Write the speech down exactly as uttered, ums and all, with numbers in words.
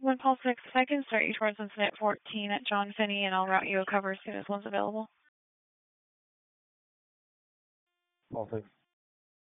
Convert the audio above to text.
One Paul six, if I can start you towards incident fourteen at John Finney, and I'll route you a cover as soon as one's available. Paul six.